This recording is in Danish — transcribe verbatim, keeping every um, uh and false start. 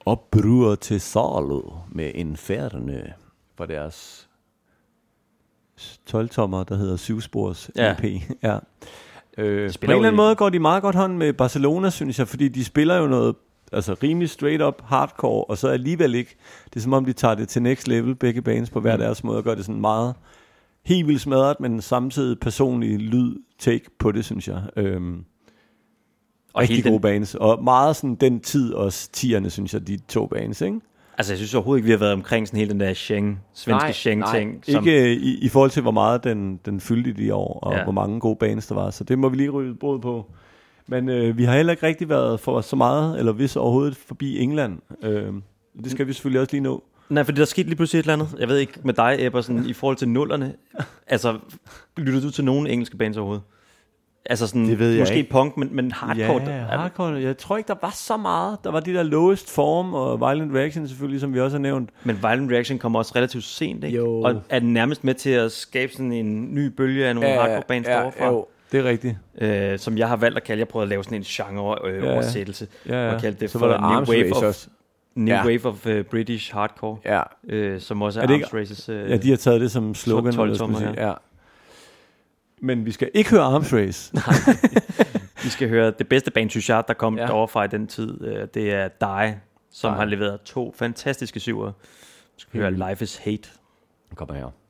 Opbrud til Salu med Inferne for deres tolv-tommer, der hedder syvspors Ja. E P. Ja. Øh, på en jo eller anden i- måde går de meget godt hånd med Barcelona, synes jeg, fordi de spiller jo noget altså rimelig straight up hardcore, og så alligevel ikke. Det er som om, de tager det til next level, begge bands på hver Mm. deres måde, og gør det sådan meget helt vildt smadret, men samtidig personlig lyd take på det, synes jeg. Øhm, Og rigtig hele gode den- bands, og meget sådan den tid også tierne, synes jeg, de to bands, ikke? Altså, jeg synes overhovedet ikke, vi har været omkring sådan hele den der Schengen, svenske Nej, Schengen-ting. Ikke i, i forhold til, hvor meget den, den fyldte i de år, og Ja. ja. hvor mange gode bands der var, så det må vi lige ryge brud på. Men øh, vi har heller ikke rigtig været for så meget, eller hvis overhovedet, forbi England. Øh, det skal vi selvfølgelig også lige nå. Nej, for der er sket lige pludselig et eller andet. Jeg ved ikke med dig, Ebber, sådan, i forhold til nullerne. Altså, lytter du til nogen engelske bands overhovedet? Altså sådan, Det ved jeg måske ikke. punk, men, men hardcore. Ja, hardcore. Jeg tror ikke, der var så meget. Der var de der Lowest Form og Violent Reaction selvfølgelig, som vi også har nævnt. Men Violent Reaction kommer også relativt sent, ikke? Jo. Og er nærmest med til at skabe sådan en ny bølge af nogle hardcore bands derovre fra. Jo, det er rigtigt. Øh, som jeg har valgt at kalde, jeg prøvede at lave sådan en genre-oversættelse. Ja, ja. Og kaldte det Så for var der New Arms Wave Race of, også. New Ja. Wave of uh, British Hardcore. Ja. Øh, som også er, Er det ikke- Arms Races. Øh, Ja, de har taget det som slogan. tolv eller hvad skal man tommer, sige. Ja. Men vi skal ikke høre Arms Race. Vi skal høre det bedste band, synes jeg, der kom Ja. ja. derovre fra i den tid. Øh, Det er Die, som Die. har leveret to fantastiske syver. Vi skal høre Life is Hate. Kommer her.